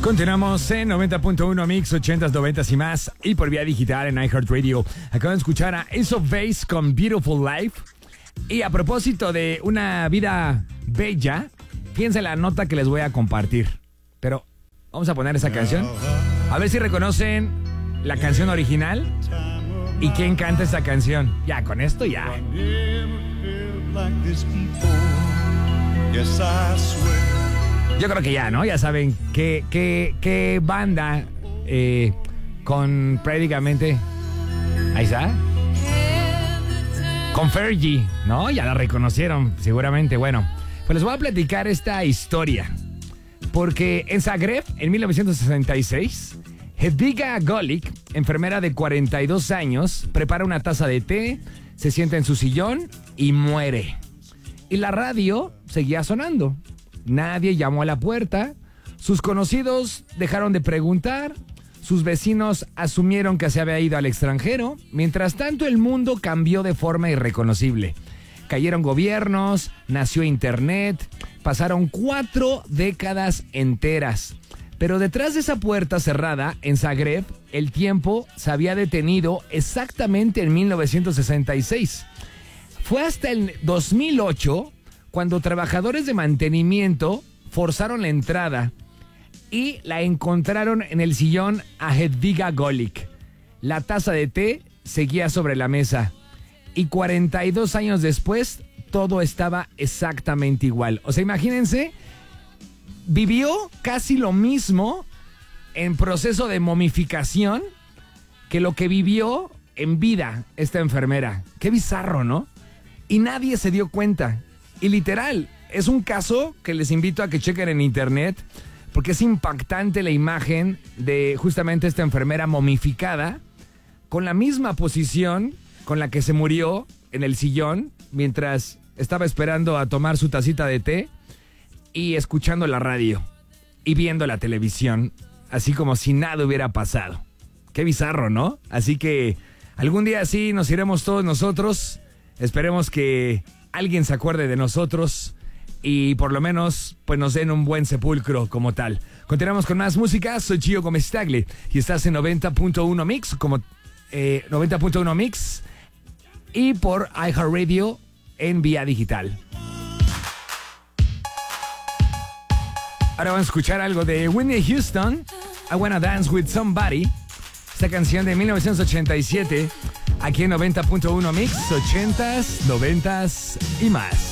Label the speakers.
Speaker 1: Continuamos en 90.1 Mix, 80s, 90s y más, y por vía digital en iHeartRadio. Acaban de escuchar a Ace of Base con Beautiful Life. Y a propósito de una vida bella, fíjense la nota que les voy a compartir. Pero vamos a poner esa canción. A ver si reconocen la canción original y quién canta esa canción. Ya, con esto ya. Yo creo que ya, ¿no? Ya saben qué banda con prácticamente... Ahí está. Con Fergie, ¿no? Ya la reconocieron, seguramente. Bueno, pues les voy a platicar esta historia. Porque en Zagreb, en 1966, Hedviga Golic, enfermera de 42 años, prepara una taza de té, se sienta en su sillón y muere. Y la radio seguía sonando. Nadie llamó a la puerta, sus conocidos dejaron de preguntar, sus vecinos asumieron que se había ido al extranjero. Mientras tanto, el mundo cambió de forma irreconocible. Cayeron gobiernos, nació Internet, pasaron 4 décadas enteras. Pero detrás de esa puerta cerrada, en Zagreb, el tiempo se había detenido exactamente en 1966. Fue hasta el 2008 cuando trabajadores de mantenimiento forzaron la entrada y la encontraron en el sillón a Hedviga Golic. La taza de té seguía sobre la mesa y 42 años después todo estaba exactamente igual. O sea, imagínense, vivió casi lo mismo en proceso de momificación que lo que vivió en vida esta enfermera. Qué bizarro, ¿no? Y nadie se dio cuenta. Y literal, es un caso que les invito a que chequen en internet, porque es impactante la imagen de justamente esta enfermera momificada, con la misma posición con la que se murió en el sillón, mientras estaba esperando a tomar su tacita de té y escuchando la radio y viendo la televisión, así como si nada hubiera pasado. Qué bizarro, ¿no? Así que algún día sí nos iremos todos nosotros. Esperemos que alguien se acuerde de nosotros y por lo menos pues nos den un buen sepulcro como tal. Continuamos con más música. Soy Gio Gómez Tagle y estás en 90.1 Mix, 90.1 Mix y por iHeartRadio en vía digital. Ahora vamos a escuchar algo de Whitney Houston, I Wanna Dance With Somebody. Esta canción de 1987, aquí en 90.1 Mix, 80s, 90s y más.